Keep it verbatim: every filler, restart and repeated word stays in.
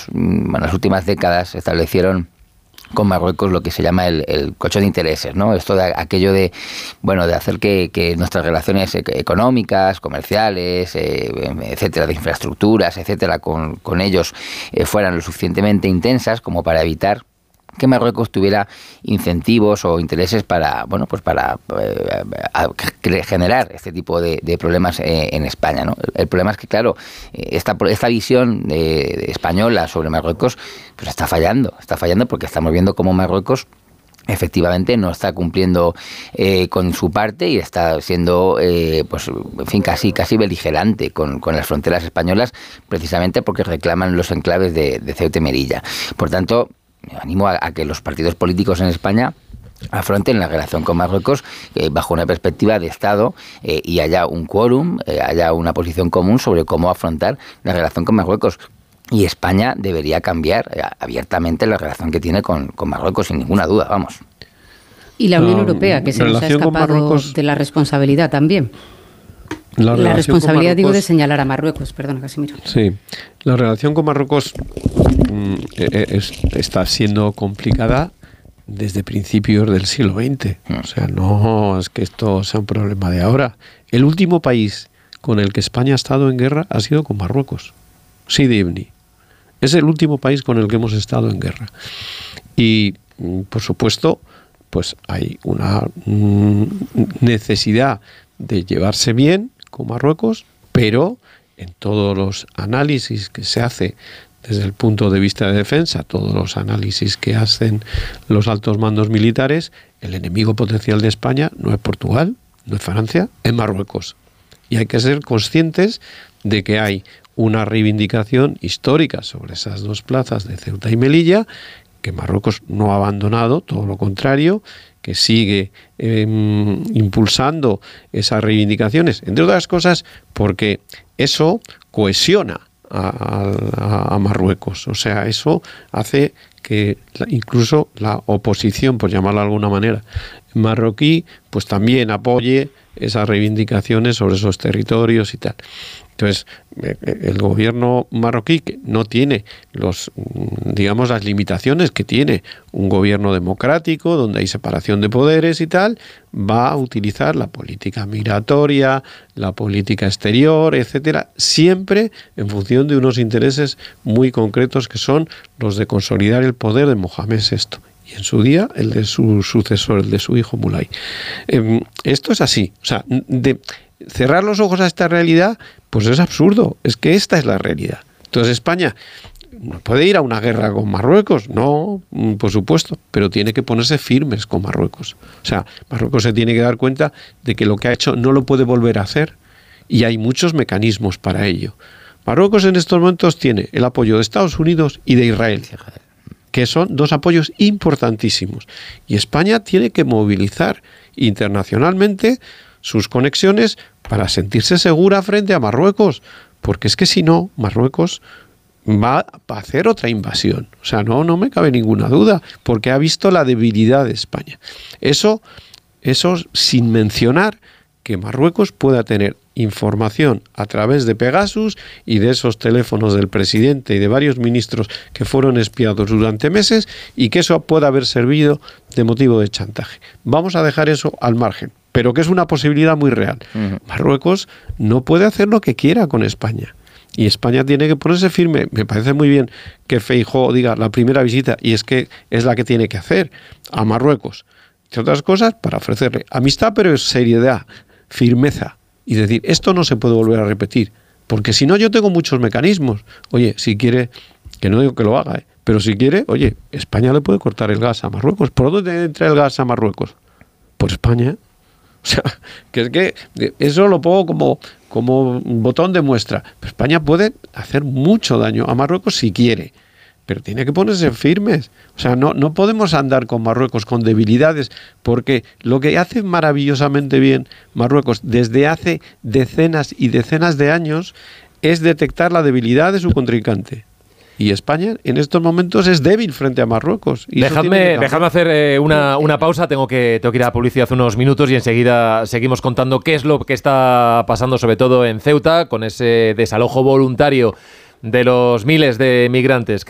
últimos, bueno, las últimas décadas establecieron con Marruecos lo que se llama el, el colchón de intereses, ¿no? Esto de aquello de, bueno, de hacer que, que nuestras relaciones económicas, comerciales, eh, etcétera, de infraestructuras, etcétera, con, con ellos eh, fueran lo suficientemente intensas como para evitar que Marruecos tuviera incentivos o intereses para, bueno, pues para eh, generar este tipo de, de problemas eh, en España, ¿no? El problema es que, claro, esta, esta visión de, de española sobre Marruecos pues está fallando, está fallando porque estamos viendo cómo Marruecos efectivamente no está cumpliendo eh, con su parte y está siendo, eh, pues, en fin, casi casi beligerante con, con las fronteras españolas, precisamente porque reclaman los enclaves de, de Ceuta y Melilla. Por tanto, animo a, a que los partidos políticos en España afronten la relación con Marruecos eh, bajo una perspectiva de Estado eh, y haya un quórum, eh, haya una posición común sobre cómo afrontar la relación con Marruecos. Y España debería cambiar eh, abiertamente la relación que tiene con, con Marruecos, sin ninguna duda, vamos. Y la Unión Europea, que se nos ha escapado de la responsabilidad también. La, la responsabilidad, digo, de señalar a Marruecos, perdona, Casimiro. Sí, la relación con Marruecos mm, es, está siendo complicada desde principios del siglo veinte. O sea, no es que esto sea un problema de ahora. El último país con el que España ha estado en guerra ha sido con Marruecos. Sidi Ibni. Es el último país con el que hemos estado en guerra. Y, por supuesto, pues hay una mm, necesidad de llevarse bien con Marruecos, pero en todos los análisis que se hace desde el punto de vista de defensa, todos los análisis que hacen los altos mandos militares, el enemigo potencial de España no es Portugal, no es Francia, es Marruecos. Y hay que ser conscientes de que hay una reivindicación histórica sobre esas dos plazas de Ceuta y Melilla, que Marruecos no ha abandonado, todo lo contrario, que sigue eh, impulsando esas reivindicaciones, entre otras cosas porque eso cohesiona a, a, a Marruecos. O sea, eso hace que la, incluso la oposición, por llamarlo de alguna manera, marroquí, pues también apoye esas reivindicaciones sobre esos territorios y tal. Entonces, el gobierno marroquí, que no tiene los, digamos, las limitaciones que tiene un gobierno democrático, donde hay separación de poderes y tal, va a utilizar la política migratoria, la política exterior, etcétera, siempre en función de unos intereses muy concretos que son los de consolidar el poder de Mohamed sexto. Y en su día el de su sucesor, el de su hijo Mulay. Eh, esto es así. O sea, de cerrar los ojos a esta realidad, pues es absurdo. Es que esta es la realidad. Entonces España no puede ir a una guerra con Marruecos, no, por supuesto, pero tiene que ponerse firmes con Marruecos. O sea, Marruecos se tiene que dar cuenta de que lo que ha hecho no lo puede volver a hacer y hay muchos mecanismos para ello. Marruecos en estos momentos tiene el apoyo de Estados Unidos y de Israel, que son dos apoyos importantísimos. Y España tiene que movilizar internacionalmente sus conexiones para sentirse segura frente a Marruecos, porque es que si no, Marruecos va a hacer otra invasión. O sea, no, no me cabe ninguna duda, porque ha visto la debilidad de España. Eso, eso sin mencionar que Marruecos pueda tener información a través de Pegasus y de esos teléfonos del presidente y de varios ministros que fueron espiados durante meses y que eso pueda haber servido de motivo de chantaje. Vamos a dejar eso al margen, pero que es una posibilidad muy real. Uh-huh. Marruecos no puede hacer lo que quiera con España. Y España tiene que ponerse firme. Me parece muy bien que Feijóo diga la primera visita, y es que es la que tiene que hacer, a Marruecos. Entre otras cosas, para ofrecerle amistad, pero es seriedad, firmeza. Y decir, esto no se puede volver a repetir. Porque si no, yo tengo muchos mecanismos. Oye, si quiere, que no digo que lo haga, ¿eh? Pero si quiere, oye, España le puede cortar el gas a Marruecos. ¿Por dónde entra el gas a Marruecos? Por España. O sea, que es que eso lo pongo como, como botón de muestra. Pero España puede hacer mucho daño a Marruecos si quiere, pero tiene que ponerse firmes. O sea, no, no podemos andar con Marruecos con debilidades, porque lo que hace maravillosamente bien Marruecos desde hace decenas y decenas de años es detectar la debilidad de su contrincante. Y España en estos momentos es débil frente a Marruecos. Y dejadme, dejadme hacer eh, una, una pausa. Tengo que, tengo que ir a publicidad hace unos minutos y enseguida seguimos contando qué es lo que está pasando, sobre todo en Ceuta, con ese desalojo voluntario de los miles de migrantes que